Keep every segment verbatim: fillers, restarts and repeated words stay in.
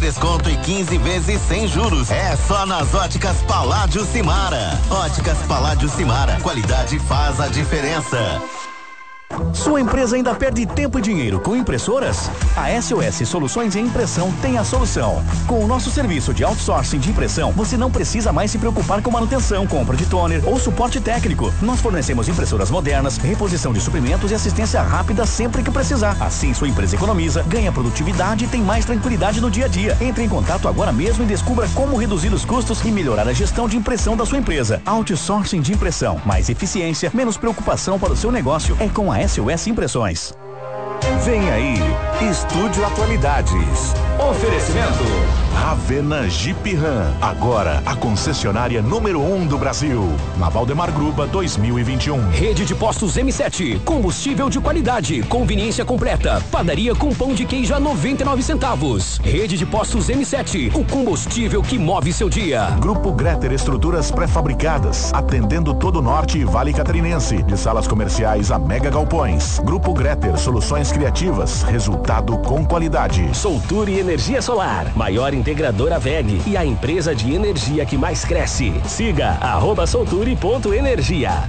desconto e quinze vezes sem juros. É só nas Óticas Paládio Cimara. Óticas Paládio Cimara. Qualidade faz a diferença. Sua empresa ainda perde tempo e dinheiro com impressoras? A S O S Soluções em Impressão tem a solução. Com o nosso serviço de outsourcing de impressão, você não precisa mais se preocupar com manutenção, compra de toner ou suporte técnico. Nós fornecemos impressoras modernas, reposição de suprimentos e assistência rápida sempre que precisar. Assim, sua empresa economiza, ganha produtividade e tem mais tranquilidade no dia a dia. Entre em contato agora mesmo e descubra como reduzir os custos e melhorar a gestão de impressão da sua empresa. Outsourcing de impressão. Mais eficiência, menos preocupação para o seu negócio é com a S O S Impressões. Vem aí, Estúdio Atualidades. Oferecimento Ravena Jeep Ram, agora a concessionária número um do Brasil. Na Valdemar Gruba dois mil e vinte e um. Rede de postos M sete, combustível de qualidade, conveniência completa, padaria com pão de queijo a noventa e nove centavos. Rede de postos M sete, o combustível que move seu dia. Grupo Greter Estruturas Pré-Fabricadas, atendendo todo o Norte e Vale Catarinense, de salas comerciais a mega galpões. Grupo Greter Soluções Criativas, resultado com qualidade. Solture Energia Solar, maior integradora W E G e a empresa de energia que mais cresce. Siga arroba solture.energia.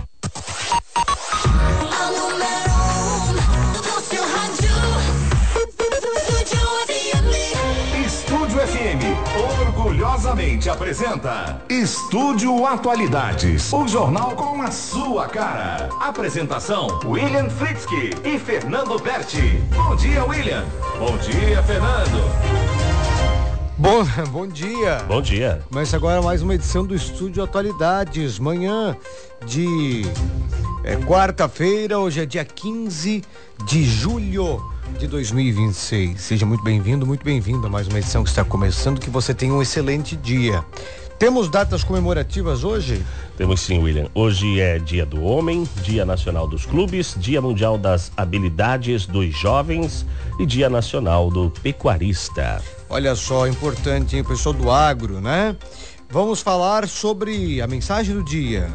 Estúdio F M orgulhosamente apresenta Estúdio Atualidades, o jornal com a sua cara. Apresentação: William Fritzky e Fernando Berti. Bom dia, William. Bom dia, Fernando. Bom, bom dia. Bom dia. Começa agora mais uma edição do Estúdio Atualidades, manhã de é, quarta-feira, hoje é dia quinze de julho de dois mil e vinte e seis. Seja muito bem-vindo, muito bem-vindo a mais uma edição que está começando, que você tenha um excelente dia. Temos datas comemorativas hoje? Temos sim, William. Hoje é Dia do Homem, Dia Nacional dos Clubes, Dia Mundial das Habilidades dos Jovens e Dia Nacional do Pecuarista. Olha só, importante, hein, pessoal do agro, né? Vamos falar sobre a mensagem do dia.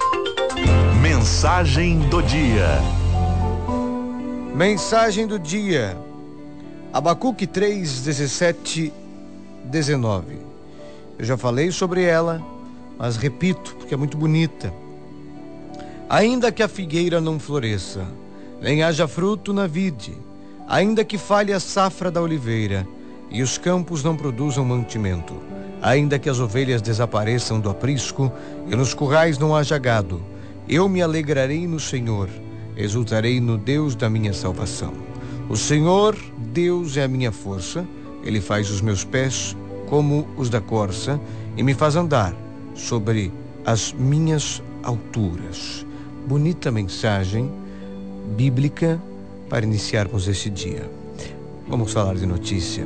Mensagem do dia. Mensagem do dia. Abacuque três, dezessete, dezenove. Eu já falei sobre ela, mas repito, porque é muito bonita. Ainda que a figueira não floresça, nem haja fruto na vide, ainda que falhe a safra da oliveira, e os campos não produzam mantimento, ainda que as ovelhas desapareçam do aprisco, e nos currais não haja gado, eu me alegrarei no Senhor, exultarei no Deus da minha salvação. O Senhor, Deus, é a minha força, Ele faz os meus pés como os da corça e me faz andar sobre as minhas alturas. Bonita mensagem bíblica para iniciarmos este dia. Vamos falar de notícia.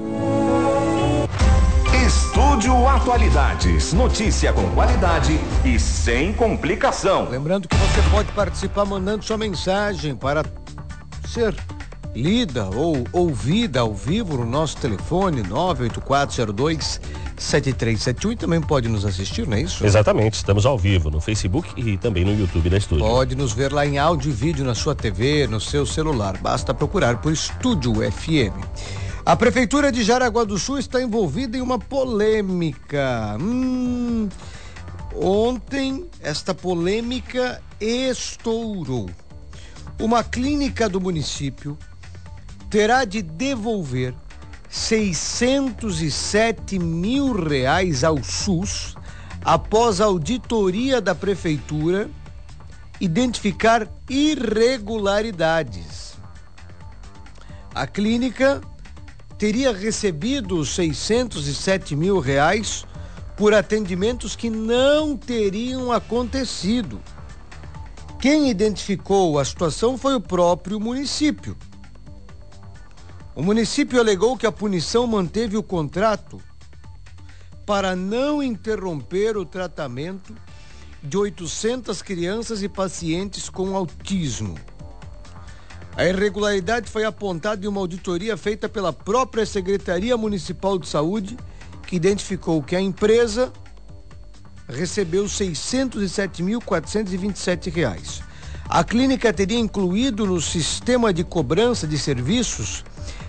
Estúdio Atualidades, notícia com qualidade e sem complicação. Lembrando que você pode participar mandando sua mensagem para ser lida ou ouvida ao vivo no nosso telefone nove oito quatro zero dois sete três sete um e também pode nos assistir, não é isso? Exatamente, estamos ao vivo no Facebook e também no YouTube da Estúdio. Pode nos ver lá em áudio e vídeo na sua T V, no seu celular, basta procurar por Estúdio F M. A Prefeitura de Jaraguá do Sul está envolvida em uma polêmica. Hum, ontem esta polêmica estourou. Uma clínica do município terá de devolver seiscentos e sete mil reais ao SUS após a auditoria da prefeitura identificar irregularidades. A clínica teria recebido seiscentos e sete mil reais por atendimentos que não teriam acontecido. Quem identificou a situação foi o próprio município. O município alegou que a punição manteve o contrato para não interromper o tratamento de oitocentas crianças e pacientes com autismo. A irregularidade foi apontada em uma auditoria feita pela própria Secretaria Municipal de Saúde, que identificou que a empresa recebeu seiscentos e sete mil quatrocentos e vinte e sete reais. A clínica teria incluído no sistema de cobrança de serviços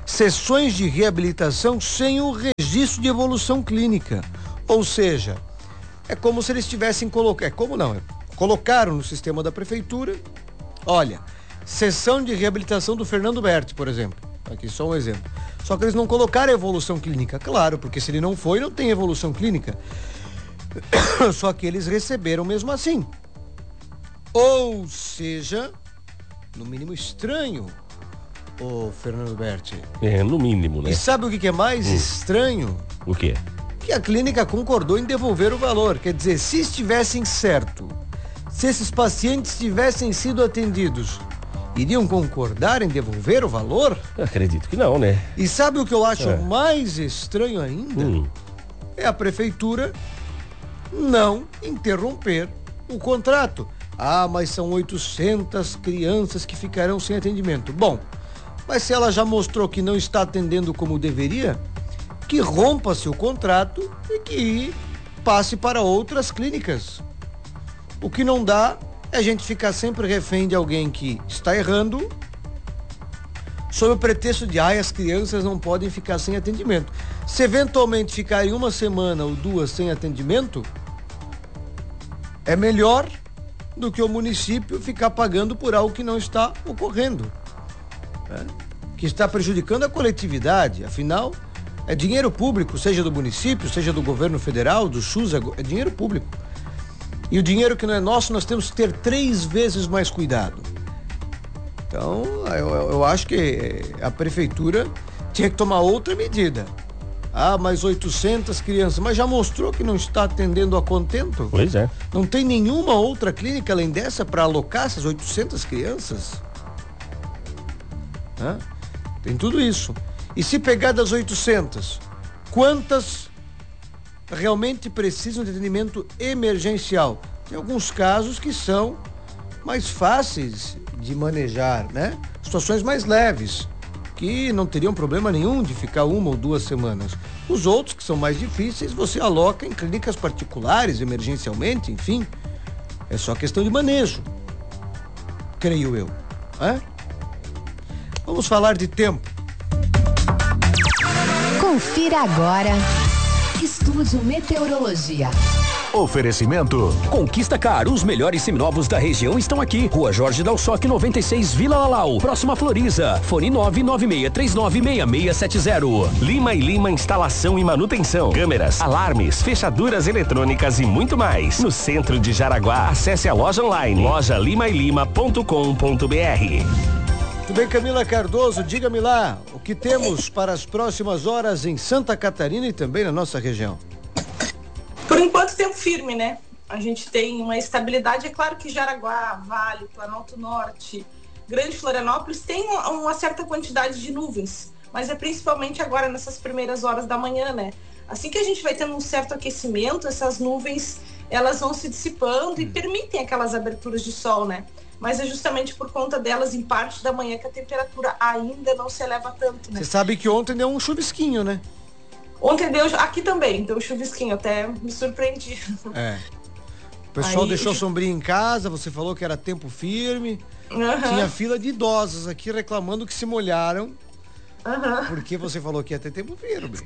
sessões de reabilitação sem o registro de evolução clínica. Ou seja, é como se eles tivessem colocado, é como não, é, colocaram no sistema da prefeitura, olha, sessão de reabilitação do Fernando Berti, por exemplo. Aqui só um exemplo. Só que eles não colocaram evolução clínica, claro, porque se ele não foi, não tem evolução clínica. Só que eles receberam mesmo assim. Ou seja, no mínimo estranho, o Fernando Berti. É, no mínimo, né? E sabe o que é mais hum. estranho? O quê? Que a clínica concordou em devolver o valor. Quer dizer, se estivessem certo, se esses pacientes tivessem sido atendidos, iriam concordar em devolver o valor? Eu acredito que não, né? E sabe o que eu acho é. mais estranho ainda? Hum. É a prefeitura não interromper o contrato. Ah, mas são oitocentas crianças que ficarão sem atendimento. Bom, mas se ela já mostrou que não está atendendo como deveria, que rompa-se o contrato e que passe para outras clínicas. O que não dá é a gente ficar sempre refém de alguém que está errando, sob o pretexto de, ai, as crianças não podem ficar sem atendimento. Se eventualmente ficarem uma semana ou duas sem atendimento, é melhor do que o município ficar pagando por algo que não está ocorrendo, né? Que está prejudicando a coletividade. Afinal, é dinheiro público, seja do município, seja do governo federal, do SUS, é dinheiro público. E o dinheiro que não é nosso, nós temos que ter três vezes mais cuidado. Então, eu, eu acho que a prefeitura tinha que tomar outra medida. Ah, mais oitocentas crianças, mas já mostrou que não está atendendo a contento? Pois é. Não tem nenhuma outra clínica além dessa para alocar essas oitocentas crianças? Hã? Tem tudo isso. E se pegar das oitocentas, quantas realmente precisam de atendimento emergencial? Tem alguns casos que são mais fáceis de manejar, né? Situações mais leves, que não teriam problema nenhum de ficar uma ou duas semanas. Os outros, que são mais difíceis, você aloca em clínicas particulares, emergencialmente, enfim. É só questão de manejo, creio eu. É? Vamos falar de tempo. Confira agora. Estúdio Meteorologia. Oferecimento. Conquista Car, os melhores seminovos da região estão aqui. Rua Jorge Dalsoque, noventa e seis, Vila Lalau. Próxima Floriza. Fone nove nove seis três nove seis seis sete zero. Lima e Lima Instalação e Manutenção. Câmeras, alarmes, fechaduras eletrônicas e muito mais. No centro de Jaraguá, acesse a loja online. loja lima e lima ponto com ponto br. Tudo bem, Camila Cardoso? Diga-me lá, o que temos para as próximas horas em Santa Catarina e também na nossa região? Por enquanto, tempo firme, né? A gente tem uma estabilidade. É claro que Jaraguá, Vale, Planalto Norte, Grande Florianópolis tem uma, uma certa quantidade de nuvens, mas é principalmente agora nessas primeiras horas da manhã, né? Assim que a gente vai tendo um certo aquecimento, essas nuvens, elas vão se dissipando e permitem aquelas aberturas de sol, né? Mas é justamente por conta delas, em parte da manhã, que a temperatura ainda não se eleva tanto, né? Você sabe que ontem deu um chuvisquinho, né? Ontem deu, aqui também, deu chuvisquinho, até me surpreendi. É. O pessoal Aí... deixou sombrinha em casa, você falou que era tempo firme. Uhum. Tinha fila de idosos aqui reclamando que se molharam. Uhum. Porque você falou que ia ter tempo firme.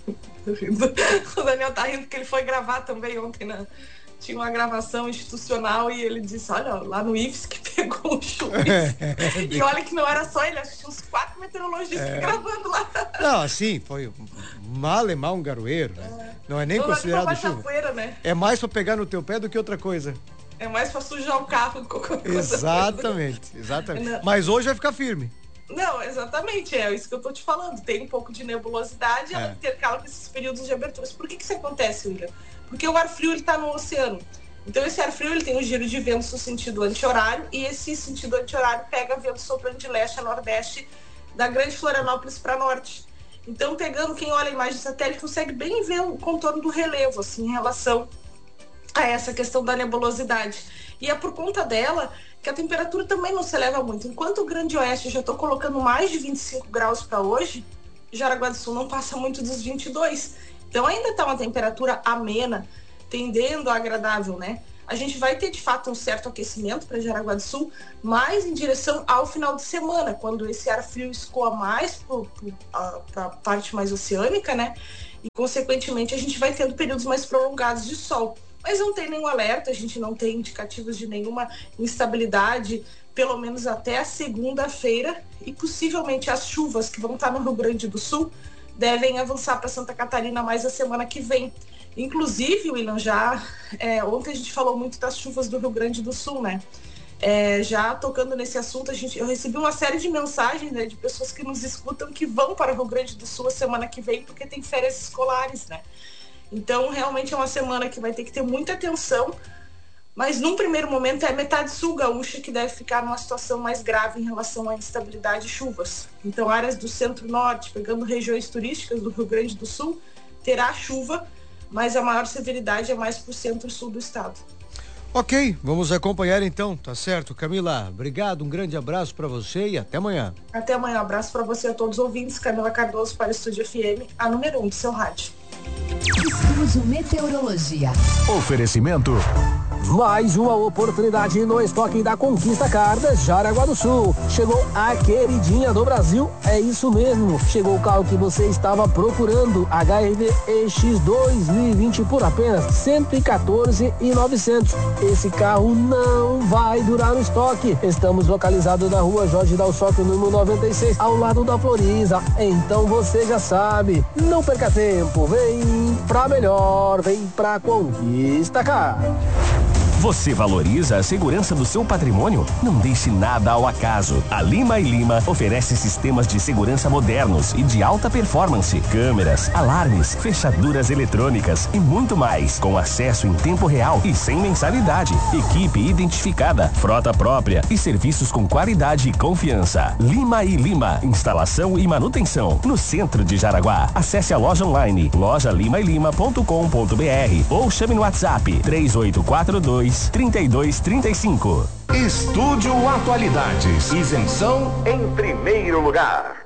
O Daniel tá rindo porque ele foi gravar também ontem, né? Tinha uma gravação institucional e ele disse, olha, lá no I F S que pegou um chuvisco. É, e olha que não era só ele, acho que tinha uns quatro meteorologistas é. gravando lá. Não, assim, foi mal e mal um garoeiro, né? É. Não é nem não, considerado chuva. Poeira, né? É mais pra pegar no teu pé do que outra coisa. É mais pra sujar o carro do que qualquer coisa. Exatamente, exatamente. Não. Mas hoje vai ficar firme. Não, exatamente, é isso que eu tô te falando. Tem um pouco de nebulosidade, ela é. intercala com esses períodos de aberturas. Por que que isso acontece, William? Porque o ar frio ele está no oceano. Então esse ar frio ele tem um giro de ventos no sentido anti-horário e esse sentido anti-horário pega vento soprando de leste a nordeste da Grande Florianópolis para norte. Então pegando, quem olha a imagem de satélite consegue bem ver o contorno do relevo assim, em relação a essa questão da nebulosidade. E é por conta dela que a temperatura também não se eleva muito. Enquanto o Grande Oeste eu já estou colocando mais de vinte e cinco graus para hoje, Jaraguá do Sul não passa muito dos vinte e dois. Então ainda está uma temperatura amena, tendendo a agradável, né? a gente vai ter de fato um certo aquecimento para Jaraguá do Sul, mas em direção ao final de semana, quando esse ar frio escoa mais para a parte mais oceânica, né? E consequentemente a gente vai tendo períodos mais prolongados de sol. Mas não tem nenhum alerta, a gente não tem indicativos de nenhuma instabilidade, pelo menos até a segunda-feira, e possivelmente as chuvas que vão estar no Rio Grande do Sul devem avançar para Santa Catarina mais a semana que vem. Inclusive, William, já é, ontem a gente falou muito das chuvas do Rio Grande do Sul, né? É, já tocando nesse assunto, a gente, eu recebi uma série de mensagens, né, de pessoas que nos escutam que vão para o Rio Grande do Sul a semana que vem porque tem férias escolares, né? Então, realmente é uma semana que vai ter que ter muita atenção, mas num primeiro momento é a metade sul gaúcha que deve ficar numa situação mais grave em relação à instabilidade de chuvas. Então, áreas do centro-norte, pegando regiões turísticas do Rio Grande do Sul, terá chuva, mas a maior severidade é mais para o centro-sul do estado. Ok, vamos acompanhar então, tá certo? Camila, obrigado, um grande abraço para você e até amanhã. Até amanhã, um abraço para você e a todos os ouvintes. Camila Cardoso para o Estúdio F M, a número um do seu rádio. Estúdio Meteorologia. Oferecimento. Mais uma oportunidade no estoque da Conquista Car de Jaraguá do Sul. Chegou a queridinha do Brasil, é isso mesmo. Chegou o carro que você estava procurando, H R V E X dois mil e vinte por apenas cento e quatorze mil e novecentos. Esse carro não vai durar no estoque. Estamos localizados na rua Jorge Dalsóquio, número noventa e seis, ao lado da Floriza. Então você já sabe, não perca tempo, vem pra melhor, vem pra Conquista Car. Você valoriza a segurança do seu patrimônio? Não deixe nada ao acaso. A Lima e Lima oferece sistemas de segurança modernos e de alta performance, câmeras, alarmes, fechaduras eletrônicas e muito mais, com acesso em tempo real e sem mensalidade. Equipe identificada, frota própria e serviços com qualidade e confiança. Lima e Lima, instalação e manutenção no centro de Jaraguá. Acesse a loja online loja lima e lima ponto com ponto br ou chame no WhatsApp três oito quatro dois, trinta e dois, trinta e cinco. Estúdio Atualidades. Isenção em primeiro lugar.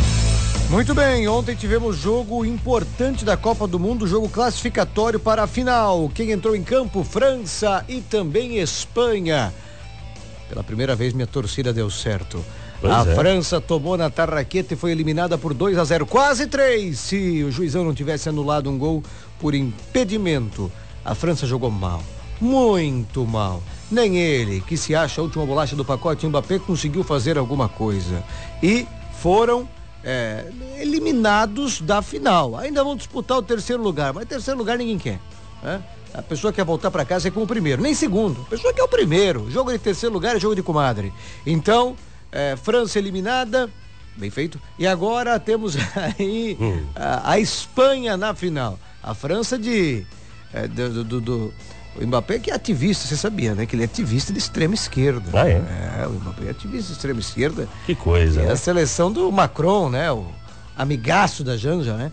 Muito bem, ontem tivemos jogo importante da Copa do Mundo, jogo classificatório para a final. Quem entrou em campo? França e também Espanha. Pela primeira vez minha torcida deu certo. Pois a é. França tomou na tarraqueta e foi eliminada por dois a zero, quase três, se o juizão não tivesse anulado um gol por impedimento. A França jogou mal. Muito mal. Nem ele, que se acha a última bolacha do pacote, Mbappé, conseguiu fazer alguma coisa. E foram é, eliminados da final. Ainda vão disputar o terceiro lugar, mas terceiro lugar ninguém quer, né? A pessoa quer voltar para casa é com o primeiro, nem segundo. A pessoa quer o primeiro. Jogo de terceiro lugar é jogo de comadre. Então, é, França eliminada, bem feito. E agora temos aí hum. a, a Espanha na final. A França de... É, do, do, do O Mbappé que é ativista, você sabia, né? Que ele é ativista de extrema esquerda. Ah, é? É, o Mbappé é ativista de extrema esquerda. Que coisa, é né? a seleção do Macron, né? O amigaço da Janja, né?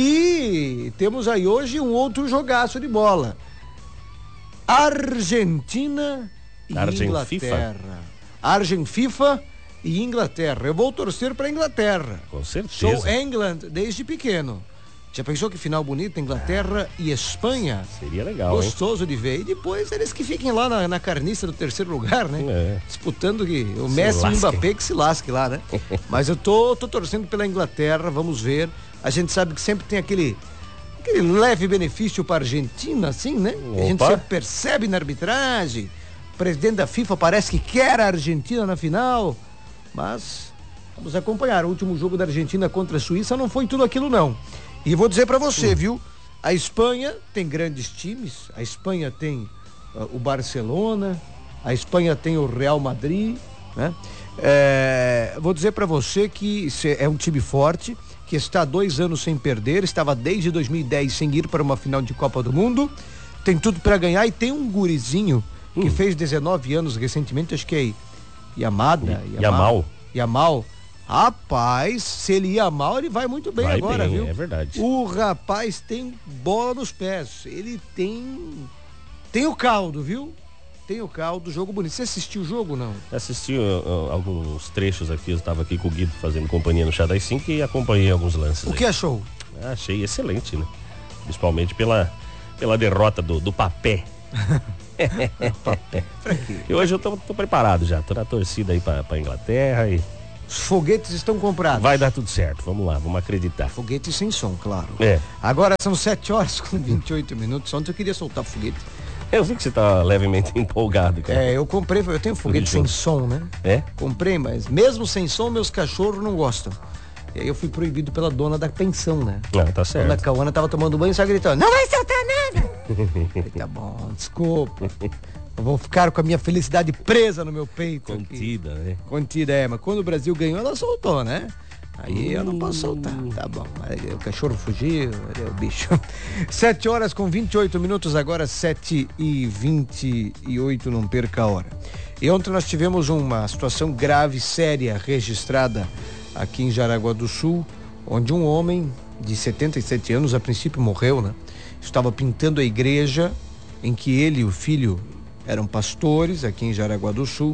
E temos aí hoje um outro jogaço de bola. Argentina e Argent Inglaterra. FIFA. Argent FIFA e Inglaterra. Eu vou torcer pra Inglaterra. Com certeza. Sou England desde pequeno. Já pensou que final bonita, Inglaterra e Espanha? Seria legal, Gostoso hein? de ver. E depois eles que fiquem lá na, na carniça do terceiro lugar, né? É. Disputando que o Se Messi e o lasquem. Mbappé que se lasque lá, né? Mas eu tô, tô torcendo pela Inglaterra, vamos ver. A gente sabe que sempre tem aquele, aquele leve benefício para a Argentina, assim, né? Opa. A gente sempre percebe na arbitragem. O presidente da FIFA parece que quer a Argentina na final. Mas vamos acompanhar. O último jogo da Argentina contra a Suíça não foi tudo aquilo, não. E vou dizer pra você, viu? A Espanha tem grandes times. A Espanha tem uh, o Barcelona. A Espanha tem o Real Madrid, né? É, vou dizer pra você que é um time forte, que está há dois anos sem perder. Estava desde dois mil e dez sem ir para uma final de Copa do Mundo. Tem tudo pra ganhar e tem um gurizinho que hum. fez dezenove anos recentemente, acho que é Yamada. Yamal. Yamal. Rapaz, se ele ia mal, ele vai muito bem vai agora, bem, viu? É verdade. O rapaz tem bola nos pés. Ele tem. Tem o caldo, viu? Tem o caldo, jogo bonito. Você assistiu o jogo, não? Assisti uh, uh, alguns trechos aqui, eu estava aqui com o Guido fazendo companhia no Chá das cinco e acompanhei alguns lances. O aí. que achou? Achei excelente, né? Principalmente pela, pela derrota do, do Papé. E hoje eu tô, tô preparado já, tô na torcida aí pra, pra Inglaterra e... Os foguetes estão comprados. Vai dar tudo certo, vamos lá, vamos acreditar. Foguete sem som, claro. É. Agora são sete horas com vinte e oito minutos. Ontem eu queria soltar foguete. Eu vi que você tá levemente empolgado, cara. É, eu comprei, eu tenho foguete sem som, né? É? Comprei, mas mesmo sem som, meus cachorros não gostam. E aí eu fui proibido pela dona da pensão, né? Ah, tá certo. Quando a Cauana tava tomando banho, só gritando, não vai soltar nada! Falei, tá bom, desculpa. Eu vou ficar com a minha felicidade presa no meu peito. Contida, aqui. né? Contida, é, mas quando o Brasil ganhou, ela soltou, né? Aí eu não posso soltar, tá bom. Aí o cachorro fugiu, é o bicho. Sete horas com vinte e oito minutos, agora sete e vinte e oito, não perca a hora. E ontem nós tivemos uma situação grave, séria, registrada aqui em Jaraguá do Sul, onde um homem de setenta e sete anos, a princípio morreu, né? Estava pintando a igreja em que ele e o filho eram pastores aqui em Jaraguá do Sul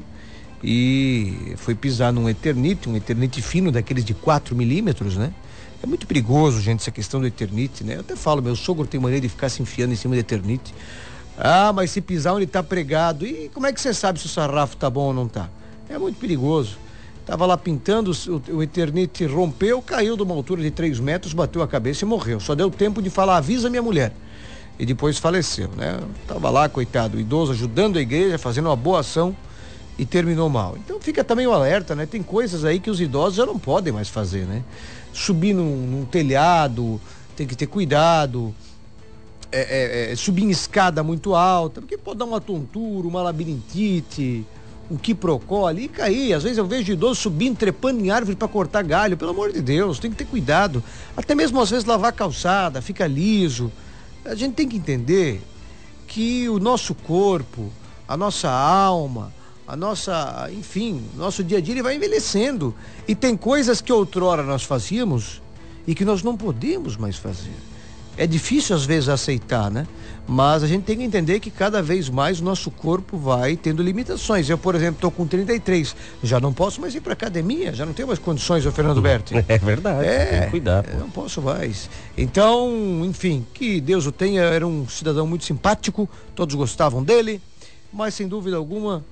e foi pisar num eternite, um eternite fino daqueles de quatro milímetros, né? É muito perigoso, gente, essa questão do eternite, né? Eu até falo, meu sogro tem mania de ficar se enfiando em cima do eternite. Ah, mas se pisar onde tá pregado, e como é que você sabe se o sarrafo tá bom ou não tá? É muito perigoso. Tava lá pintando, o, o eternite rompeu, caiu de uma altura de três metros, bateu a cabeça e morreu. Só deu tempo de falar, avisa minha mulher. E depois faleceu, né? Tava lá, coitado, o idoso ajudando a igreja, fazendo uma boa ação e terminou mal. Então fica também o alerta, né? Tem coisas aí que os idosos já não podem mais fazer, né? Subir num, num telhado, tem que ter cuidado, é, é, é, subir em escada muito alta, porque pode dar uma tontura, uma labirintite, um quiprocó ali e cair. Às vezes eu vejo idoso subindo, trepando em árvore para cortar galho, pelo amor de Deus, tem que ter cuidado. Até mesmo às vezes lavar a calçada, fica liso. A gente tem que entender que o nosso corpo, a nossa alma, a nossa, enfim, nosso dia a dia ele vai envelhecendo. E tem coisas que outrora nós fazíamos e que nós não podemos mais fazer. É difícil às vezes aceitar, né? Mas a gente tem que entender que cada vez mais o nosso corpo vai tendo limitações. Eu, por exemplo, estou com trinta e três, já não posso mais ir para academia, já não tenho mais condições, o Fernando Berti. É verdade, é, tem que cuidar. Pô. Não posso mais. Então, enfim, que Deus o tenha, era um cidadão muito simpático, todos gostavam dele, mas sem dúvida alguma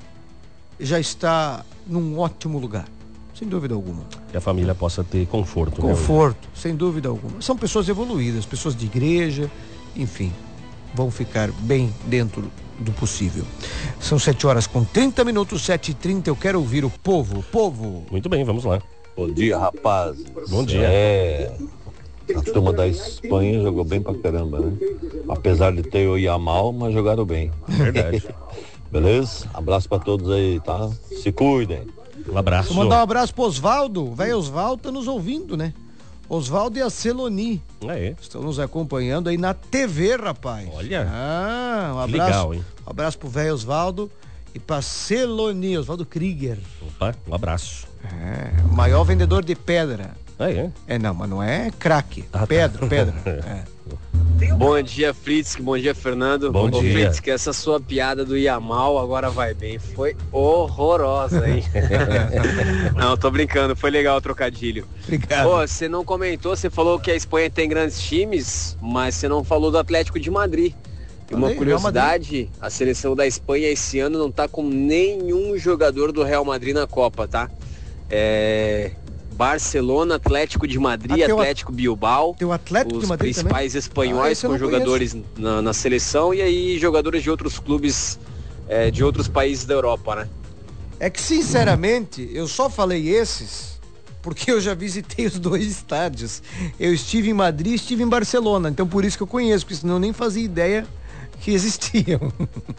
já está num ótimo lugar. Sem dúvida alguma. Que a família possa ter conforto. Conforto, né? Sem dúvida alguma. São pessoas evoluídas, pessoas de igreja, enfim, vão ficar bem dentro do possível. São sete horas com trinta minutos, sete e trinta, eu quero ouvir o povo, povo. Muito bem, vamos lá. Bom dia, rapaz. Bom dia. É, a turma da Espanha jogou bem pra caramba, né? Apesar de ter o Yamal, mas jogaram bem. Verdade. Beleza? Abraço pra todos aí, tá? Se cuidem. Um abraço. Vou mandar um abraço pro Osvaldo, velho Osvaldo tá nos ouvindo, né? Osvaldo e a Celoni ah, é? estão nos acompanhando aí na T V, rapaz. Olha. Ah, um abraço. Legal, hein? Um abraço pro velho Osvaldo e pra Celoni, Osvaldo Krieger. Opa, um abraço. É, o maior vendedor de pedra. Ah, é? É, não, mas não é craque. Ah, pedra, tá. pedra. É. Bom dia, Fritzk. Bom dia, Fernando. Bom Ô, dia. Fritzk, essa sua piada do Yamal agora vai bem. Foi horrorosa, hein? Não, tô brincando. Foi legal o trocadilho. Obrigado. Pô, você não comentou, você falou que a Espanha tem grandes times, mas você não falou do Atlético de Madrid. E uma Falei, curiosidade, a seleção da Espanha esse ano não tá com nenhum jogador do Real Madrid na Copa, tá? É... Barcelona, Atlético de Madrid, Ah, tem o Atlético Bilbao, Tem o Atlético os de Madrid principais também? Ah, espanhóis esse eu com não jogadores na, na seleção e aí jogadores de outros clubes é, de outros países da Europa, né? É que, sinceramente, eu só falei esses porque eu já visitei os dois estádios. Eu estive em Madrid e estive em Barcelona, então por isso que eu conheço, porque senão eu nem fazia ideia que existiam.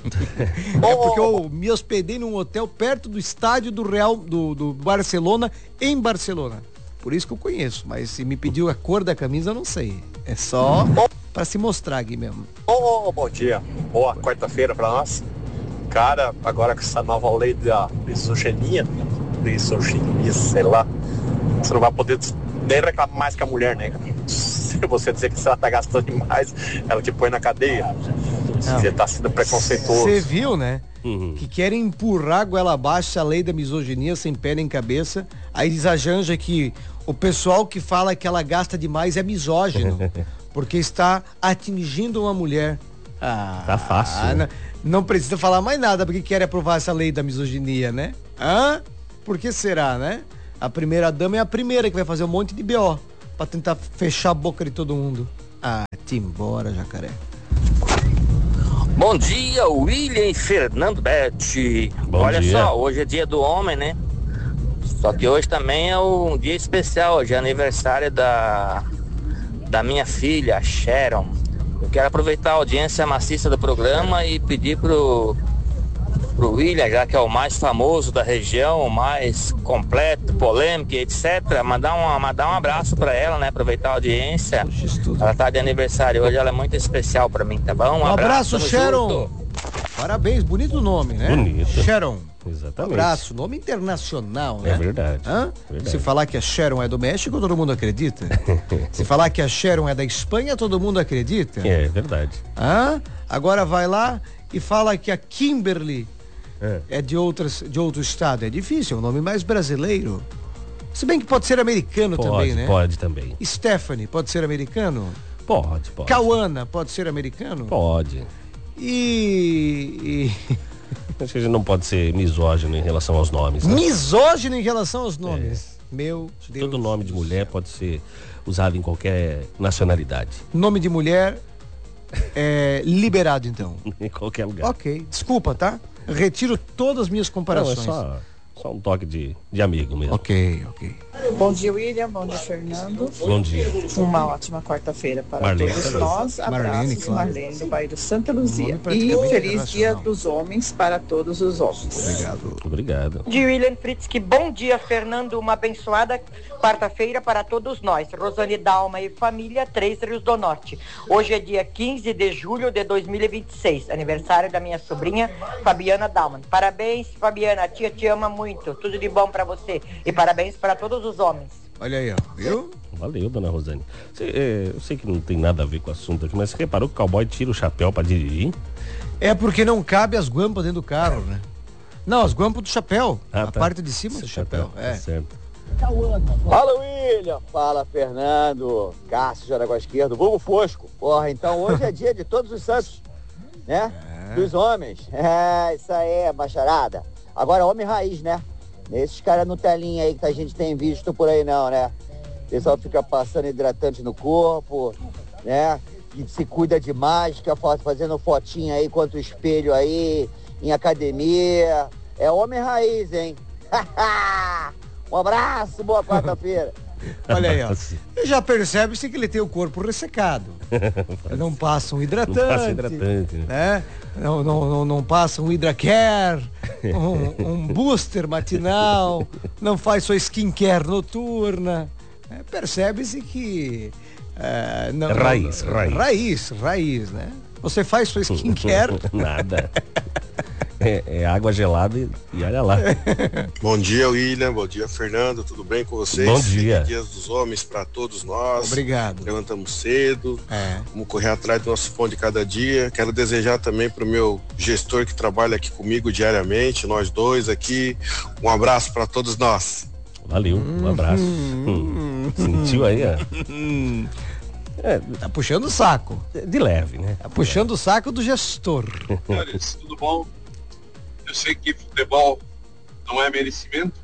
É porque eu me hospedei num hotel perto do estádio do Real, do, do Barcelona, em Barcelona. Por isso que eu conheço, mas se me pediu a cor da camisa, eu não sei. É só pra se mostrar aqui mesmo. Oh, bom dia. Boa quarta-feira pra nós. Cara, agora com essa nova lei da misoginia, misoginia, sei lá, você não vai poder nem reclamar mais que a mulher, né? Se você dizer que se ela tá gastando demais, ela te põe na cadeia. Você tá sendo preconceituoso. Você viu, né? Uhum. Que querem empurrar goela abaixo a lei da misoginia sem pé nem cabeça. Aí diz a Janja que o pessoal que fala que ela gasta demais é misógino, porque está atingindo uma mulher. Ah, Tá fácil, né? Não, Não precisa falar mais nada porque quer aprovar essa lei da misoginia, né? Hã? Por que será, né? A primeira dama é a primeira que vai fazer um monte de B O pra tentar fechar a boca de todo mundo. Ah, te embora, jacaré. Bom dia, William e Fernando Betti. Bom Olha dia. só, hoje é dia do homem, né? Só que hoje também é um dia especial, hoje é aniversário da, da minha filha, a Sharon. Eu quero aproveitar a audiência maciça do programa e pedir pro, pro William, já que é o mais famoso da região, o mais completo, polêmico, etcétera, mandar um, mandar um abraço pra ela, né? Aproveitar a audiência. Ela tá de aniversário hoje, ela é muito especial pra mim, tá bom? Um, Um abraço, tamo Sharon. junto. Parabéns, bonito nome, né? Bonito. Sharon. Exatamente. Abraço, nome internacional, né? É verdade. Hã? Verdade. Se falar que a Sharon é do México, todo mundo acredita. Se falar que a Sharon é da Espanha, todo mundo acredita. É verdade. Hã? Agora vai lá e fala que a Kimberly É. é de, outras, de outro estado. É difícil, é um nome mais brasileiro. Se bem que pode ser americano Pode, também, né? pode também. Stephanie pode ser americano? Pode, pode. Cauana pode ser americano? Pode. E... e... Acho que a gente não pode ser misógino em relação aos nomes, né? misógino em relação aos nomes. Meu Deus. Todo nome de mulher pode ser usado em qualquer nacionalidade. Nome de mulher é liberado, então. Em qualquer lugar. Ok. Desculpa, tá? Retiro todas as minhas comparações. Não, é só, só um toque de, de amigo mesmo. Ok, ok. Bom dia, William. Bom dia, Fernando. Bom dia. Uma ótima quarta-feira para Marlene, todos tá nós. Abraços, Marlene, claro. Marlene, do bairro Santa Luzia. Nome E praticamente feliz Dia internacional. dos Homens para todos os homens. Obrigado. Obrigado. De William Fritzky, bom dia, Fernando. Uma abençoada quarta-feira para todos nós. Rosane Dalma e família, Três Rios do Norte. Hoje é dia quinze de julho de dois mil e vinte e seis, aniversário da minha sobrinha, Fabiana Dalman. Parabéns, Fabiana. A tia te ama muito. Tudo de bom para você. E parabéns para todos os homens. Olha aí, ó. Viu? Valeu, dona Rosane. Cê, é, eu sei que não tem nada a ver com o assunto aqui, mas você reparou que o cowboy tira o chapéu pra dirigir? É porque não cabe as guampas dentro do carro, né? Não, as guampas do chapéu. Ah, a tá. parte de cima do Tá, chapéu. tá, É. tá certo. Fala, William. Fala, Fernando. Cássio de Aragua Esquerdo, vulgo Fosco. Porra, então hoje é dia de todos os santos, né? É. Dos homens. É, isso aí, bacharada. Agora, homem raiz, né? Esses caras Nutelinha aí que a gente tem visto por aí não, né? O pessoal fica passando hidratante no corpo, né? E se cuida demais, fica fazendo fotinha aí contra o espelho aí, em academia. É homem raiz, hein? Um abraço, boa quarta-feira. Olha aí, ó. Já percebe-se que ele tem o corpo ressecado. Não passa um hidratante. Não passa hidratante, né? né? Não, não, não, não passa um hidracare, um, um booster matinal, não faz sua skincare noturna. É, percebe-se que... É, não, Raiz, não, raiz. Raiz, raiz, né? Você faz sua skincare. Nada. É, é água gelada e, e olha lá. Bom dia, William. Bom dia, Fernando. Tudo bem com vocês? Bom dia. Dias dos Homens para todos nós. Obrigado. Levantamos cedo. É. Vamos correr atrás do nosso pão de cada dia. Quero desejar também para o meu gestor que trabalha aqui comigo diariamente, nós dois aqui. Um abraço para todos nós. Valeu, um abraço. Hum. Sentiu aí, ó? É, tá puxando o saco. De leve, né? Tá puxando o saco do gestor. Senhores, tudo bom? Eu sei que futebol não é merecimento,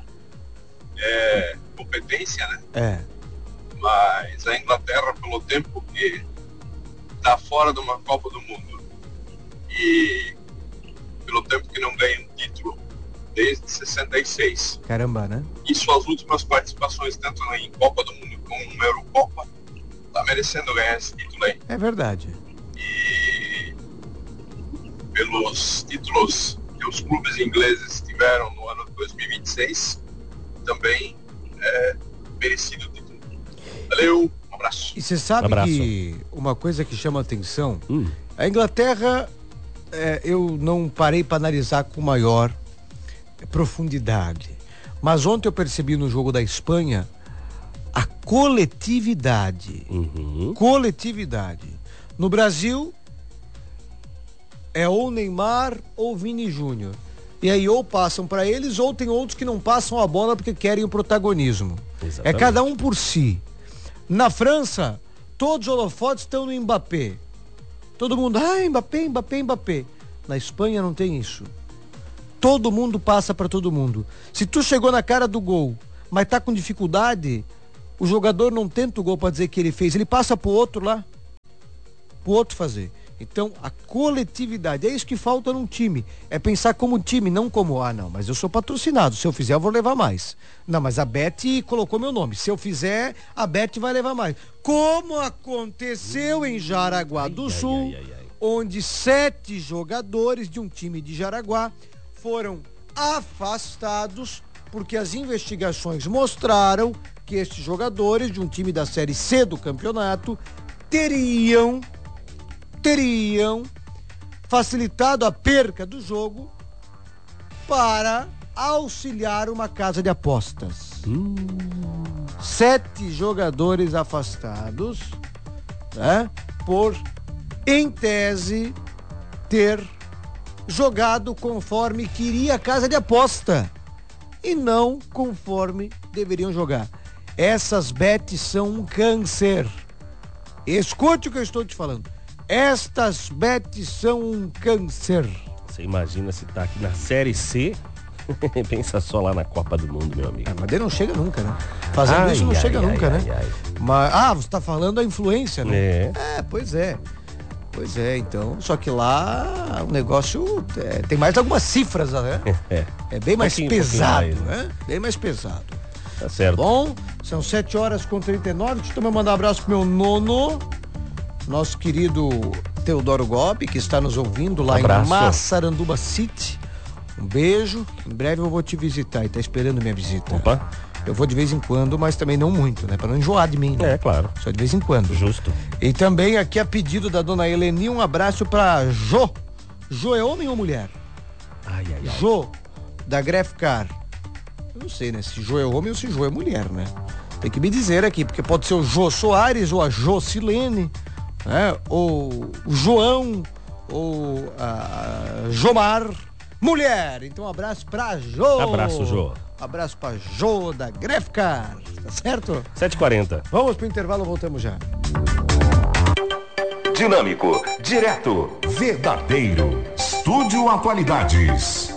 é competência, né? É. Mas a Inglaterra, pelo tempo que está fora de uma Copa do Mundo e pelo tempo que não ganha um título desde sessenta e seis, Caramba, né? e suas últimas participações tanto em Copa do Mundo como na Eurocopa, tá merecendo ganhar esse título aí. É verdade. E pelos títulos que os clubes ingleses tiveram no ano de dois mil e vinte e seis, também é merecido o título. Valeu, um abraço. E você sabe Abraço. que uma coisa que chama atenção, Hum. a Inglaterra, é, eu não parei para analisar com maior profundidade, mas ontem eu percebi no jogo da Espanha a coletividade. Uhum. Coletividade. No Brasil é ou Neymar ou Vini Júnior. E aí ou passam para eles ou tem outros que não passam a bola porque querem o protagonismo. Exatamente. É cada um por si. Na França, todos os holofotes estão no Mbappé. Todo mundo, ah, Mbappé, Mbappé, Mbappé. Na Espanha não tem isso. Todo mundo passa para todo mundo. Se tu chegou na cara do gol, mas tá com dificuldade, o jogador não tenta o gol para dizer que ele fez, ele passa pro outro lá, pro outro fazer. Então, a coletividade, é isso que falta num time, é pensar como time, não como, ah não, mas eu sou patrocinado, se eu fizer eu vou levar mais. Não, mas a Beth colocou meu nome, se eu fizer, a Beth vai levar mais. Como aconteceu em Jaraguá do ai, Sul, ai, ai, ai, ai. onde sete jogadores de um time de Jaraguá foram afastados porque as investigações mostraram que estes jogadores de um time da Série C do campeonato teriam teriam facilitado a perca do jogo para auxiliar uma casa de apostas. Hum. Sete jogadores afastados, né, por, em tese, ter jogado conforme queria a casa de aposta e não conforme deveriam jogar. Essas bets são um câncer. Escute o que eu estou te falando. Estas bets são um câncer. Você imagina se tá aqui na Série C, pensa só lá na Copa do Mundo, meu amigo. Ah, mas daí não chega nunca, né? Fazendo ai, isso não ai, chega ai, nunca, ai, né? Ai, ai. Mas, ah, você tá falando da influência, né? É. É, pois é. Pois é, então, só que lá o negócio é, tem mais algumas cifras, né? É, é bem mais um pesado, um mais, né? Bem mais pesado. Tá certo. Bom, são sete horas com trinta e nove, deixa eu também mandar um abraço pro meu nono, nosso querido Teodoro Gobi, que está nos ouvindo lá abraço. Em Massaranduba City. Um beijo, em breve eu vou te visitar e tá esperando minha visita. Opa. Eu vou de vez em quando, mas também não muito, né? Pra não enjoar de mim. Né? É, claro. Só de vez em quando. Justo. E também aqui a pedido da dona Eleni, um abraço pra Jô. Jô é homem ou mulher? Ai, ai, ai. Jô, da Grefcar. Eu não sei, né? Se Jô é homem ou se Jô é mulher, né? Tem que me dizer aqui, porque pode ser o Jô Soares ou a Jô Silene, né? Ou o João, ou a Jomar. Mulher! Então um abraço pra Jô. Abraço, Jô. Abraço pra Jô da Grefcar, tá certo? sete e quarenta. Vamos pro intervalo, voltamos já. Dinâmico, direto, verdadeiro. Estúdio Atualidades.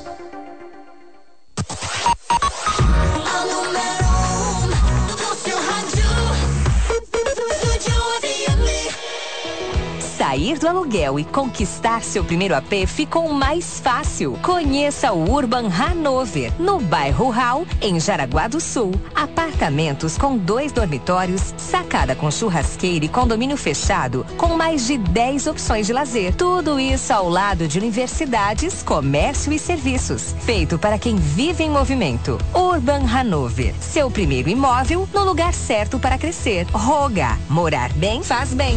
Sair do aluguel e conquistar seu primeiro A P ficou mais fácil. Conheça o Urban Hanover, no bairro Hall, em Jaraguá do Sul. Apartamentos com dois dormitórios, sacada com churrasqueira e condomínio fechado, com mais de dez opções de lazer. Tudo isso ao lado de universidades, comércio e serviços. Feito para quem vive em movimento. Urban Hanover, seu primeiro imóvel no lugar certo para crescer. Roga, morar bem faz bem.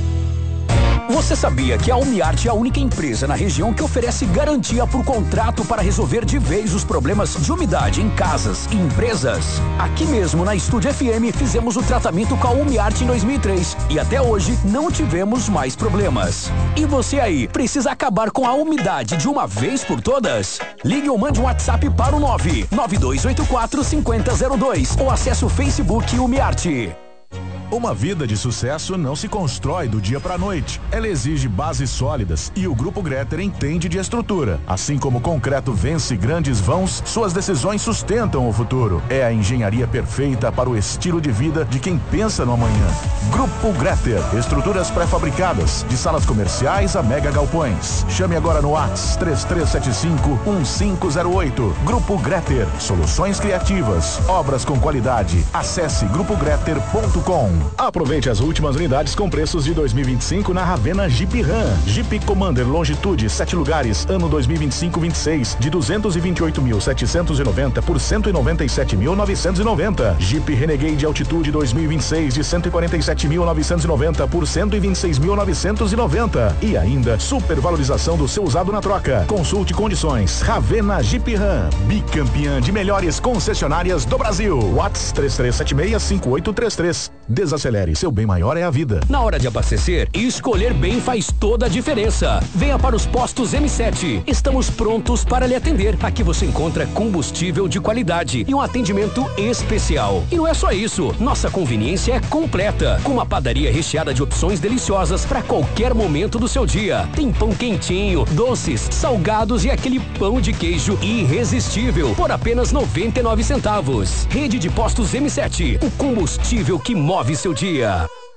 Você sabia que a Umiarte é a única empresa na região que oferece garantia por contrato para resolver de vez os problemas de umidade em casas e empresas? Aqui mesmo na Estúdio F M fizemos o tratamento com a Umiarte em dois mil e três e até hoje não tivemos mais problemas. E você aí, precisa acabar com a umidade de uma vez por todas? Ligue ou mande um WhatsApp para o nove nove dois oito quatro cinco zero zero dois ou acesse o Facebook Umiarte. Uma vida de sucesso não se constrói do dia pra noite. Ela exige bases sólidas e o Grupo Greter entende de estrutura. Assim como o concreto vence grandes vãos, suas decisões sustentam o futuro. É a engenharia perfeita para o estilo de vida de quem pensa no amanhã. Grupo Greter, estruturas pré-fabricadas, de salas comerciais a mega galpões. Chame agora no WhatsApp três três sete cinco um cinco zero oito. Grupo Greter, soluções criativas, obras com qualidade. Acesse grupo greter ponto com. Aproveite as últimas unidades com preços de dois mil e vinte e cinco na Ravena Jeep Ram. Jeep Commander Longitude, sete lugares, ano dois mil e vinte e cinco vinte e seis, de duzentos e vinte e oito mil setecentos e noventa por cento e noventa e sete mil novecentos e noventa. Jeep Renegade Altitude dois mil e vinte e seis, de cento e quarenta e sete mil novecentos e noventa por cento e vinte e seis mil novecentos e noventa. E ainda, supervalorização do seu usado na troca. Consulte condições. Ravena Jeep Ram, bicampeã de melhores concessionárias do Brasil. WhatsApp três três sete seis cinco oito três três. Desacelere, seu bem maior é a vida. Na hora de abastecer, escolher bem faz toda a diferença. Venha para os postos M sete. Estamos prontos para lhe atender. Aqui você encontra combustível de qualidade e um atendimento especial. E não é só isso, nossa conveniência é completa, com uma padaria recheada de opções deliciosas para qualquer momento do seu dia. Tem pão quentinho, doces, salgados e aquele pão de queijo irresistível por apenas noventa e nove centavos. Rede de Postos M sete, o combustível que move seu dia.